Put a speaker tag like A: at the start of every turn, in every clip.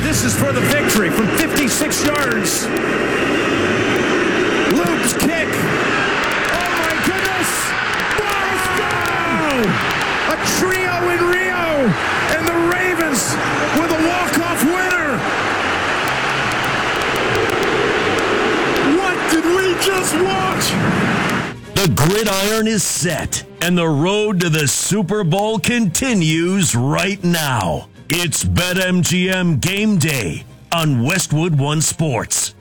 A: This is for the victory from 56 yards. Loop's kick. Oh, my goodness. Wow. A trio in Rio. And the Ravens with a walk-off winner. What did we just watch?
B: The gridiron is set, and the road to the Super Bowl continues right now. It's BetMGM Game Day on Westwood One Sports.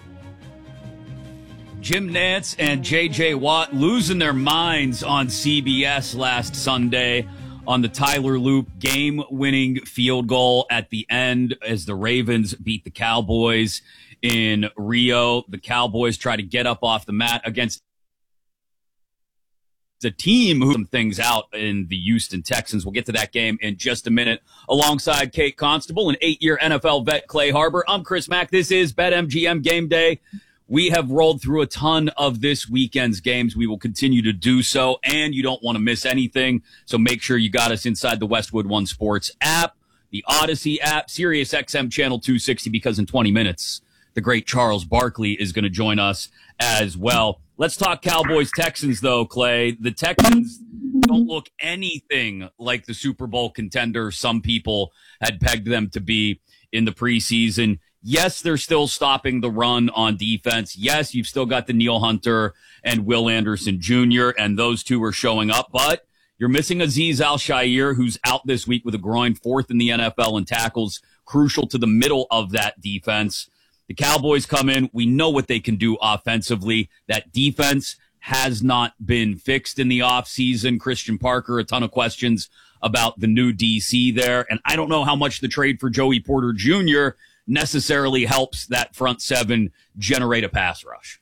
C: Jim Nantz and J.J. Watt losing their minds on CBS last Sunday on the Tyler Loop game-winning field goal at the end as the Ravens beat the Cowboys in Rio. The Cowboys try to get up off the mat against the team who some things out in the Houston Texans. We'll get to that game in just a minute. Alongside Kate Constable, an 8-year NFL vet, Clay Harbor. I'm Chris Mack. This is BetMGM Game Day. We have rolled through a ton of this weekend's games. We will continue to do so, and you don't want to miss anything. So make sure you got us inside the Westwood One Sports app, the Odyssey app, Sirius XM Channel 260, because in 20 minutes, the great Charles Barkley is going to join us as well. Let's talk Cowboys-Texans, though, Clay. The Texans don't look anything like the Super Bowl contender some people had pegged them to be in the preseason. Yes, they're still stopping the run on defense. Yes, you've still got Danielle Hunter and Will Anderson Jr., and those two are showing up. But you're missing Azeez Al-Shaair, who's out this week with a groin, 4th in the NFL in tackles, crucial to the middle of that defense. The Cowboys come in. We know what they can do offensively. That defense has not been fixed in the offseason. Christian Parker, a ton of questions about the new DC there. And I don't know how much the trade for Joey Porter Jr. necessarily helps that front seven generate a pass rush.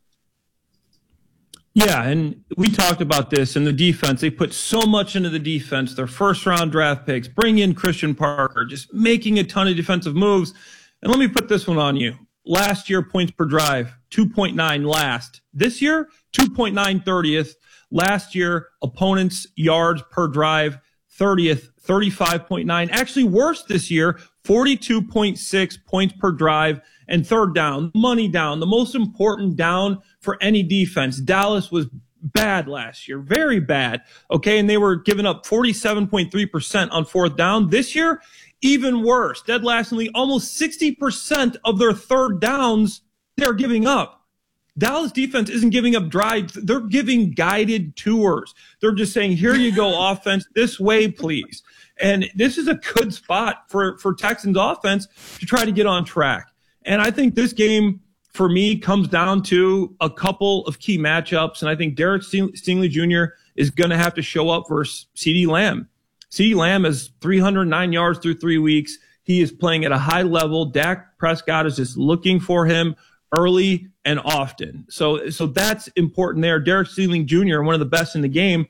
D: Yeah, and we talked about this in the defense. They put so much into the defense, their first-round draft picks, bring in Christian Parker, just making a ton of defensive moves. And let me put this one on you. Last year, points per drive, 2.9 last. This year, 2.9 30th. Last year, opponents' yards per drive, 30th, 35.9. Actually worse this year, 42.6 points per drive. And third down, money down, the most important down for any defense. Dallas was bad last year, very bad. Okay, and they were giving up 47.3% on fourth down. This year, even worse, dead last in the league, almost 60% of their third downs they're giving up. Dallas defense isn't giving up drives. They're giving guided tours. They're just saying, here you go, offense, this way, please. And this is a good spot for Texans offense to try to get on track. And I think this game, for me, comes down to a couple of key matchups. And I think Derek Stingley Jr. is going to have to show up versus CeeDee Lamb. CeeDee Lamb has 309 yards through 3 weeks. He is playing at a high level. Dak Prescott is just looking for him early and often. So that's important there. Derek Stingley Jr., one of the best in the game,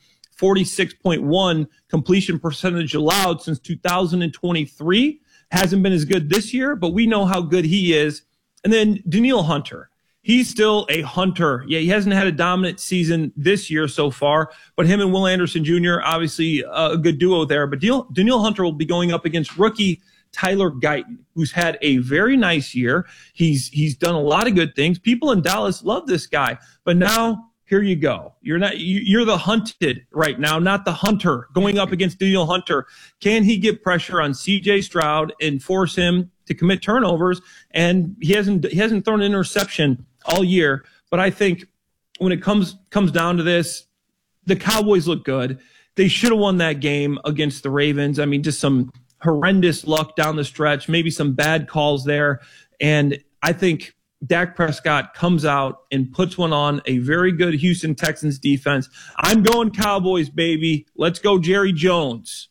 D: 46.1 completion percentage allowed since 2023. Hasn't been as good this year, but we know how good he is. And then Danielle Hunter. He's still a hunter. Yeah, he hasn't had a dominant season this year so far, but him and Will Anderson Jr., obviously a good duo there. But Danielle Hunter will be going up against rookie Tyler Guyton, who's had a very nice year. He's done a lot of good things. People in Dallas love this guy. But now, here you go. You're the hunted right now, not the hunter, going up against Danielle Hunter. Can he get pressure on C.J. Stroud and force him to commit turnovers? And he hasn't thrown an interception all year. But I think when it comes down to this, the Cowboys look good. They should have won that game against the Ravens. I mean, just some horrendous luck down the stretch, maybe some bad calls there. And I think Dak Prescott comes out and puts one on a very good Houston Texans defense. I'm going Cowboys, baby. Let's go Jerry Jones.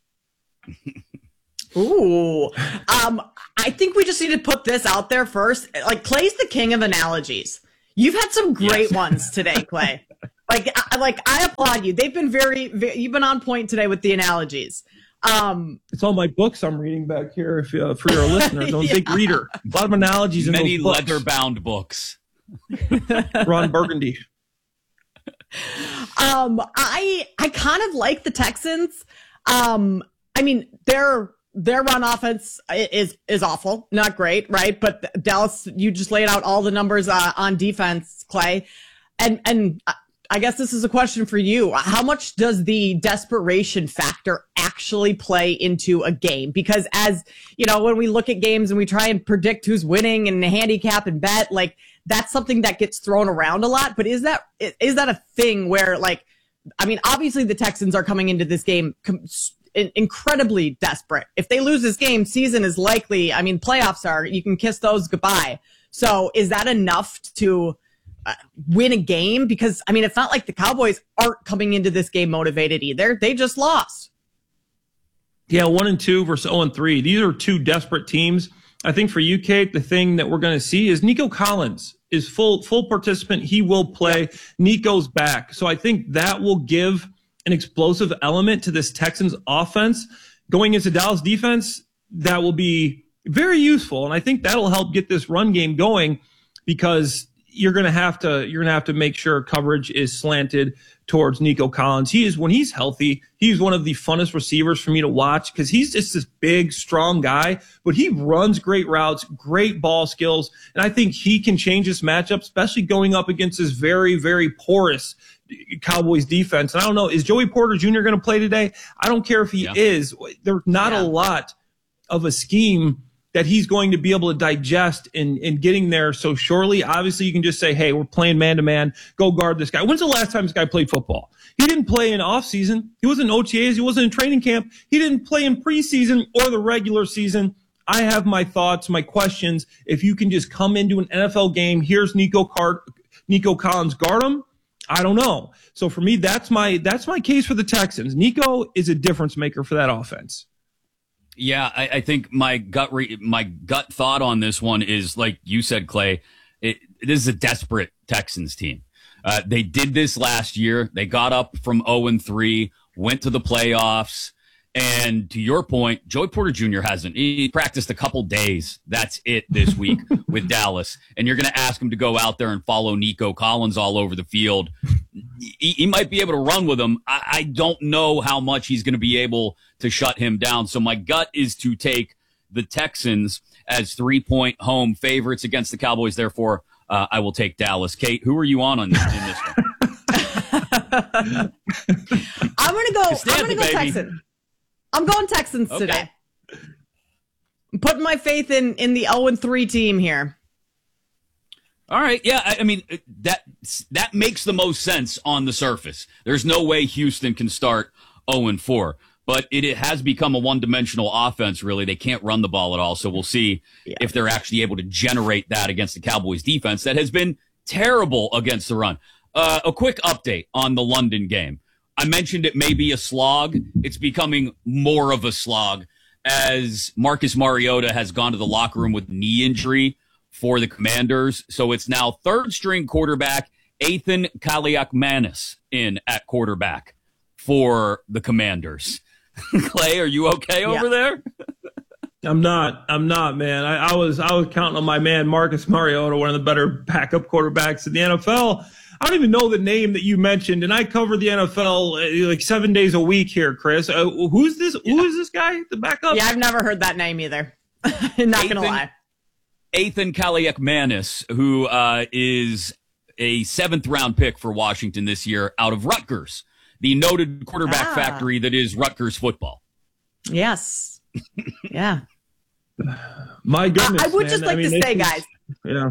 E: Ooh. I think we just need to put this out there first. Like, Clay's the king of analogies. You've had some great ones today, Clay. I applaud you. They've been you've been on point today with the analogies.
D: It's all my books I'm reading back here. If for your listeners, I'm a big reader. A lot of analogies in
C: many
D: those books.
C: leather-bound books.
D: Ron Burgundy.
E: I kind of like the Texans. I mean, they're their run offense is awful, not great, right? But Dallas, you just laid out all the numbers on defense, Clay, and I guess this is a question for you. How much does the desperation factor actually play into a game? Because as you know, when we look at games and we try and predict who's winning and handicap and bet, like that's something that gets thrown around a lot. But is that a thing where, like, I mean, obviously the Texans are coming into this game incredibly desperate. If they lose this game, season is likely, I mean, playoffs are, you can kiss those goodbye. So is that enough to win a game? Because, I mean, it's not like the Cowboys aren't coming into this game motivated either. They just lost.
D: Yeah, 1-2 versus 0-3. These are two desperate teams. I think for you, Kate, the thing that we're going to see is Nico Collins is full participant. He will play. Yep. Nico's back. So I think that will give an explosive element to this Texans offense going into Dallas defense. That will be very useful. And I think that'll help get this run game going, because you're going to have to make sure coverage is slanted towards Nico Collins. When he's healthy, he's one of the funnest receivers for me to watch, because he's just this big, strong guy, but he runs great routes, great ball skills. And I think he can change this matchup, especially going up against this very, very porous Cowboys defense. And I don't know, is Joey Porter Jr. going to play today? I don't care if he is. There's not a lot of a scheme that he's going to be able to digest in getting there so shortly. Obviously, you can just say, hey, we're playing man-to-man. Go guard this guy. When's the last time this guy played football? He didn't play in off-season. He wasn't in OTAs. He wasn't in training camp. He didn't play in preseason or the regular season. I have my thoughts, my questions. If you can just come into an NFL game, here's Nico Collins, guard him. I don't know. So for me, that's my case for the Texans. Nico is a difference maker for that offense.
C: Yeah, I think my gut thought on this one is, like you said, Clay, this is a desperate Texans team. They did this last year. They got up from 0-3, went to the playoffs. And to your point, Joey Porter Jr. hasn't. He practiced a couple days. That's it this week with Dallas. And you're going to ask him to go out there and follow Nico Collins all over the field. He might be able to run with him. I don't know how much he's going to be able to shut him down. So my gut is to take the Texans as 3-point home favorites against the Cowboys. Therefore, I will take Dallas. Kate, who are you on this one?
E: I'm going to go Texans. I'm going Texans today. I'm putting my faith in the 0-3 team here.
C: All right. Yeah, I mean, that makes the most sense on the surface. There's no way Houston can start 0-4. But it has become a one-dimensional offense, really. They can't run the ball at all. So we'll see if they're actually able to generate that against the Cowboys defense that has been terrible against the run. A quick update on the London game. I mentioned it may be a slog. It's becoming more of a slog as Marcus Mariota has gone to the locker room with knee injury for the Commanders. So it's now third-string quarterback Ethan Kaliakmanis in at quarterback for the Commanders. Clay, are you okay over there?
D: I'm not, man. I was counting on my man Marcus Mariota, one of the better backup quarterbacks in the NFL. I don't even know the name that you mentioned, and I cover the NFL like 7 days a week here, Chris. Who's this? Yeah. Who is this guy? The backup?
E: Yeah, I've never heard that name either. Not gonna lie.
C: Ethan Kaliakmanis, who is a 7th-round pick for Washington this year out of Rutgers, the noted quarterback factory that is Rutgers football.
E: Yes. Yeah.
D: My goodness.
E: I would just like to say, guys.
D: Yeah.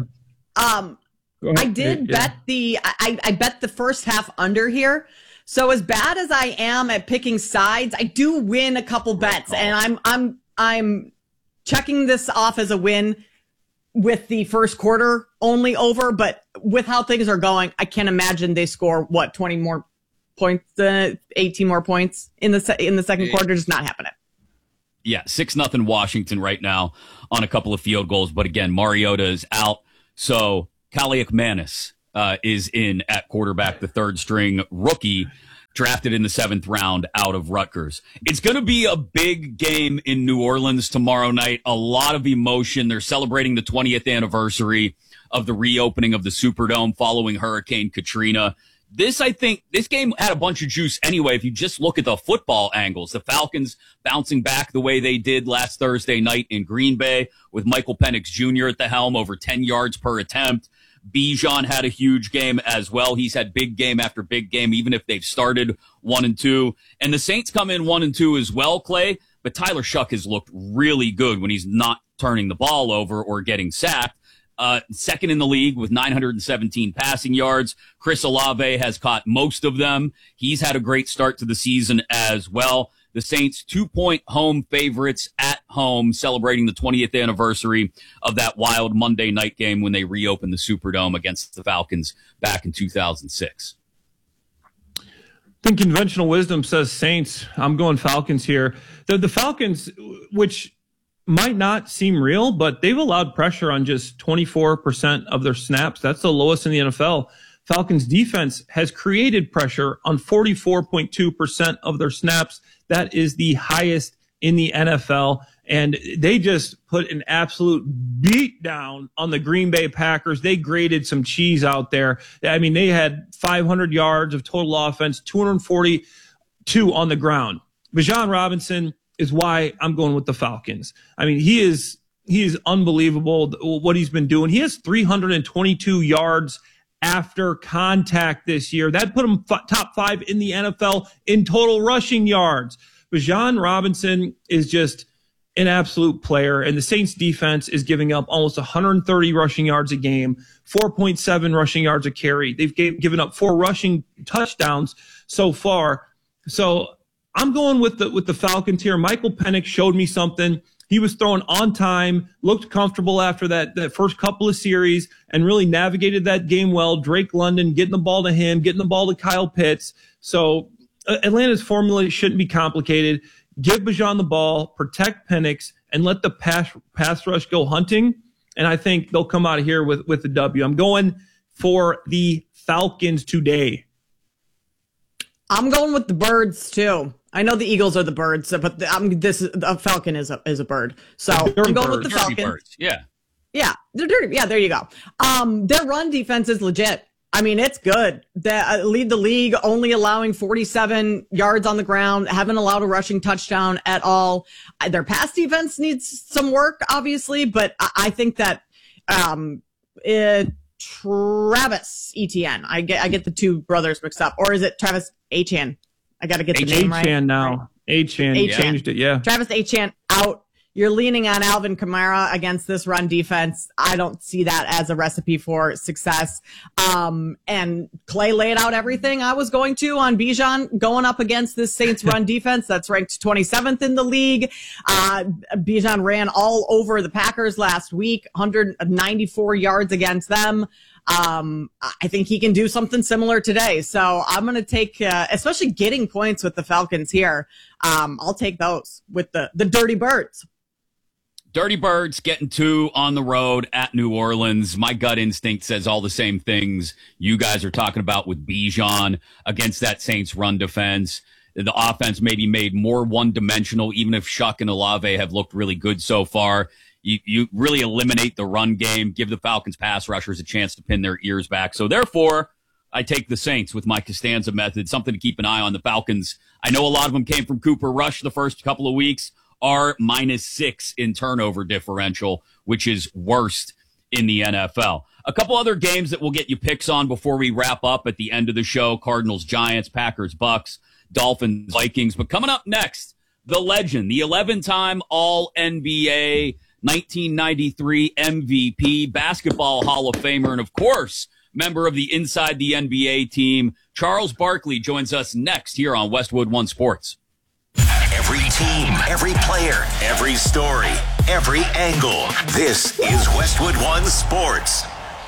E: I did bet I bet the first half under here. So as bad as I am at picking sides, I do win a couple bets, and I'm checking this off as a win with the first quarter only over. But with how things are going, I can't imagine they score 20 more points, 18 more points in the second quarter. Just not happening.
C: Yeah, 6-0 Washington right now on a couple of field goals. But again, Mariota is out, so Kaliakmanis is in at quarterback, the third-string rookie drafted in the 7th round out of Rutgers. It's going to be a big game in New Orleans tomorrow night. A lot of emotion. They're celebrating the 20th anniversary of the reopening of the Superdome following Hurricane Katrina. I think this game had a bunch of juice anyway. If you just look at the football angles, the Falcons bouncing back the way they did last Thursday night in Green Bay with Michael Penix Jr. at the helm, over 10 yards per attempt. Bijan had a huge game as well. He's had big game after big game, even if they've started 1-2. And the Saints come in 1-2 as well, Clay. But Tyler Shuck has looked really good when he's not turning the ball over or getting sacked. Second in the league with 917 passing yards. Chris Olave has caught most of them. He's had a great start to the season as well. The Saints 2-point home favorites at home, celebrating the 20th anniversary of that wild Monday night game when they reopened the Superdome against the Falcons back in 2006.
D: I think conventional wisdom says Saints. I'm going Falcons here. The Falcons, which might not seem real, but they've allowed pressure on just 24% of their snaps. That's the lowest in the NFL. Falcons defense has created pressure on 44.2% of their snaps. That is the highest in the NFL. And they just put an absolute beat down on the Green Bay Packers. They grated some cheese out there. I mean, they had 500 yards of total offense, 242 on the ground. Bijan Robinson is why I'm going with the Falcons. I mean, he is unbelievable what he's been doing. He has 322 yards after contact this year. That put him top 5 in the NFL in total rushing yards. Bijan Robinson is just an absolute player, and the Saints defense is giving up almost 130 rushing yards a game, 4.7 rushing yards a carry. They've given up 4 rushing touchdowns so far. So I'm going with the Falcons here. Michael Penix showed me something. He was throwing on time, looked comfortable after that first couple of series, and really navigated that game well. Drake London getting the ball to him, getting the ball to Kyle Pitts. So Atlanta's formula shouldn't be complicated. Give Bijan the ball, protect Penix, and let the pass rush go hunting. And I think they'll come out of here with the W. I'm going for the Falcons today.
E: I'm going with the Birds too. I know the Eagles are the Birds, but a Falcon is a bird. So I'm going with the Falcons.
C: Birds. Yeah,
E: they're dirty. Yeah, there you go. Their run defense is legit. I mean, it's good. They lead the league, only allowing 47 yards on the ground, haven't allowed a rushing touchdown at all. Their pass defense needs some work, obviously, but I think that Travis Etienne. I get the two brothers mixed up, or is it Travis Etienne? I got to get the name right.
D: Etienne now. Etienne changed it. Yeah. Travis
E: Etienne out. You're leaning on Alvin Kamara against this run defense. I don't see that as a recipe for success. And Clay laid out everything I was going to on Bijan going up against this Saints run defense that's ranked 27th in the league. Bijan ran all over the Packers last week, 194 yards against them. I think he can do something similar today. So I'm going to take, especially getting points with the Falcons here. I'll take those with the Dirty Birds.
C: Dirty Birds getting 2 on the road at New Orleans. My gut instinct says all the same things you guys are talking about with Bijan against that Saints run defense. The offense may be made more one-dimensional, even if Shuck and Olave have looked really good so far. You really eliminate the run game, give the Falcons pass rushers a chance to pin their ears back. So therefore, I take the Saints with my Costanza method, something to keep an eye on. The Falcons, I know a lot of them came from Cooper Rush the first couple of weeks, are -6 in turnover differential, which is worst in the NFL. A couple other games that we'll get you picks on before we wrap up at the end of the show: Cardinals, Giants, Packers, Bucks, Dolphins, Vikings. But coming up next, the legend, the 11-time All-NBA, 1993 MVP, Basketball Hall of Famer, and of course, member of the Inside the NBA team, Charles Barkley joins us next here on Westwood One Sports.
F: Every team, every player, every story, every angle. This is Westwood One Sports.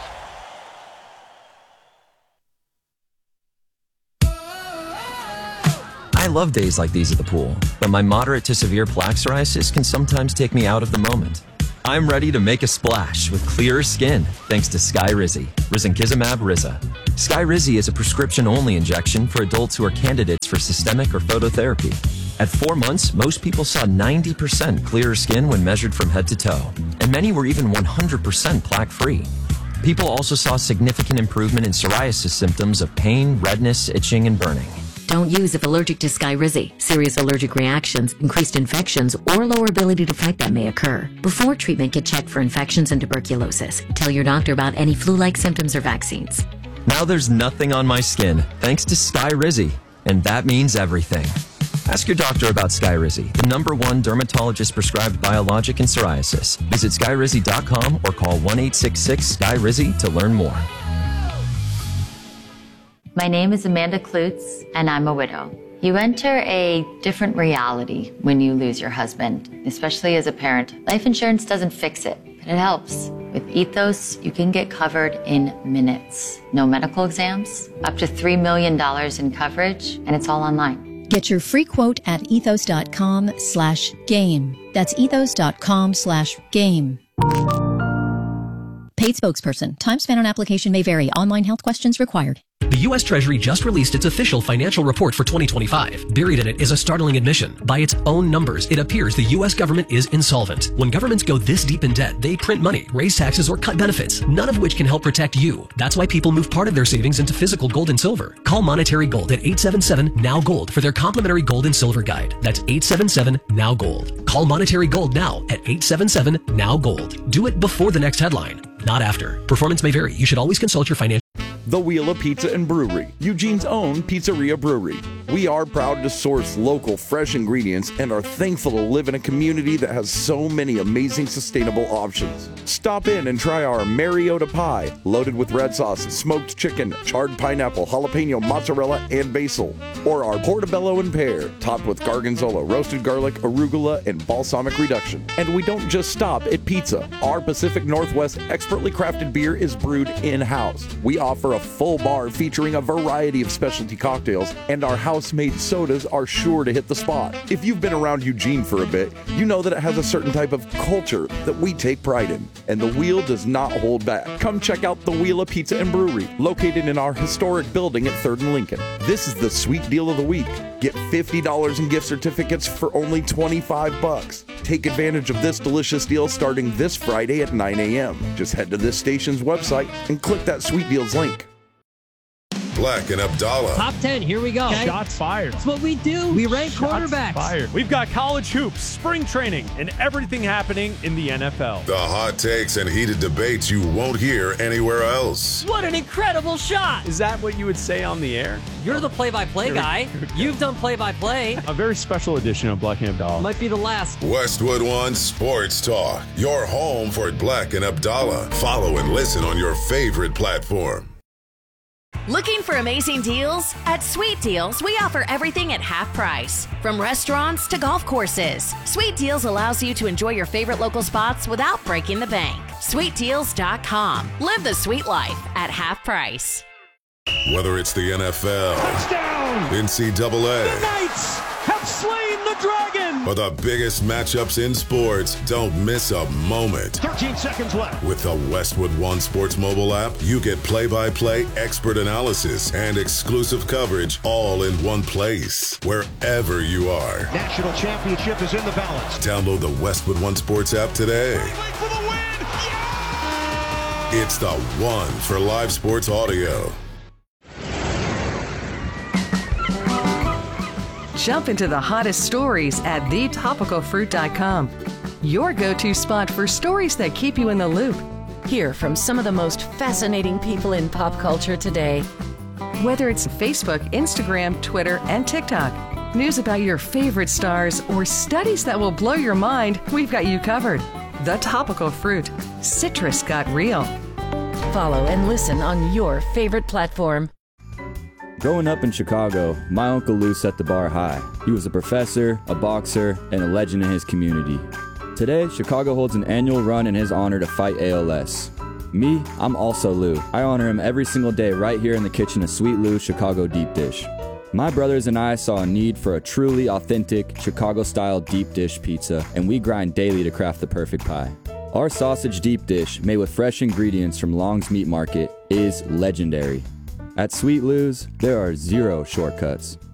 G: I love days like these at the pool, but my moderate to severe plaque psoriasis can sometimes take me out of the moment. I'm ready to make a splash with clearer skin thanks to Skyrizi, risankizumab Riza. Skyrizi is a prescription-only injection for adults who are candidates for systemic or phototherapy. At 4 months, most people saw 90% clearer skin when measured from head to toe, and many were even 100% plaque-free. People also saw significant improvement in psoriasis symptoms of pain, redness, itching, and burning.
H: Don't use if allergic to Skyrizi. Serious allergic reactions, increased infections, or lower ability to fight them may occur. Before treatment, get checked for infections and tuberculosis. Tell your doctor about any flu-like symptoms or vaccines.
G: Now there's nothing on my skin, thanks to Skyrizi. And that means everything. Ask your doctor about Skyrizi, the #1 dermatologist-prescribed biologic in psoriasis. Visit Skyrizi.com or call 1-866-SKYRIZI to learn more.
I: My name is Amanda Klutz, and I'm a widow. You enter a different reality when you lose your husband, especially as a parent. Life insurance doesn't fix it, but it helps. With Ethos, you can get covered in minutes. No medical exams, up to $3 million in coverage, and it's all online.
J: Get your free quote at ethos.com/game. That's ethos.com/game. Paid spokesperson. Time spent on application may vary. Online health questions required.
K: The U.S. Treasury just released its official financial report for 2025. Buried in it is a startling admission. By its own numbers, it appears the U.S. government is insolvent. When governments go this deep in debt, they print money, raise taxes, or cut benefits, none of which can help protect you. That's why people move part of their savings into physical gold and silver. Call Monetary Gold at 877-NOW-GOLD for their complimentary gold and silver guide. That's 877-NOW-GOLD. Call Monetary Gold now at 877-NOW-GOLD. Do it before the next headline, not after. Performance may vary. You should always consult your financial...
L: The Wheel of Pizza and Brewery, Eugene's own pizzeria brewery. We are proud to source local, fresh ingredients and are thankful to live in a community that has so many amazing sustainable options. Stop in and try our Mariota pie, loaded with red sauce, smoked chicken, charred pineapple, jalapeno, mozzarella, and basil. Or our portobello and pear, topped with gargonzola, roasted garlic, arugula, and balsamic reduction. And we don't just stop at pizza. Our Pacific Northwest expertly crafted beer is brewed in-house. We offer a full bar featuring a variety of specialty cocktails, and our house-made sodas are sure to hit the spot. If you've been around Eugene for a bit, you know that it has a certain type of culture that we take pride in, and the Wheel does not hold back. Come check out the Wheel of Pizza and Brewery, located in our historic building at 3rd and Lincoln. This is the sweet deal of the week. Get $50 in gift certificates for only $25. Take advantage of this delicious deal starting this Friday at 9 a.m. Just head to this station's website and click that Sweet Deals link.
M: Black and Abdallah.
N: Top 10, here we go.
O: Okay. Shots fired.
N: That's what we do. We rank quarterbacks.
O: Fired. We've got college hoops, spring training, and everything happening in the NFL.
M: The hot takes and heated debates you won't hear anywhere else.
N: What an incredible shot.
O: Is that what you would say on the air?
N: You're the play-by-play guy. You've done play-by-play.
O: A very special edition of Black and Abdallah.
N: Might be the last.
M: Westwood One Sports Talk. Your home for Black and Abdallah. Follow and listen on your favorite platform.
P: Looking for amazing deals? At Sweet Deals, we offer everything at half price. From restaurants to golf courses, Sweet Deals allows you to enjoy your favorite local spots without breaking the bank. SweetDeals.com. Live the sweet life at half price.
M: Whether it's the NFL,
A: touchdown,
M: NCAA,
A: the Knights have slain the Dragon,
M: or the biggest matchups in sports, don't miss a moment.
A: 13 seconds left.
M: With the Westwood One Sports mobile app, you get play-by-play, expert analysis, and exclusive coverage all in one place, wherever you are.
A: National championship is in the balance.
M: Download the Westwood One Sports app today.
A: For the win! Yeah!
M: It's the one for live sports audio.
Q: Jump into the hottest stories at thetopicalfruit.com. Your go-to spot for stories that keep you in the loop. Hear from some of the most fascinating people in pop culture today. Whether it's Facebook, Instagram, Twitter, and TikTok, news about your favorite stars, or studies that will blow your mind, we've got you covered. The Topical Fruit. Citrus got real. Follow and listen on your favorite platform.
R: Growing up in Chicago, my Uncle Lou set the bar high. He was a professor, a boxer, and a legend in his community. Today, Chicago holds an annual run in his honor to fight ALS. Me, I'm also Lou. I honor him every single day right here in the kitchen of Sweet Lou Chicago Deep Dish. My brothers and I saw a need for a truly authentic Chicago-style deep dish pizza, and we grind daily to craft the perfect pie. Our sausage deep dish, made with fresh ingredients from Long's Meat Market, is legendary. At Sweet Lou's, there are zero shortcuts.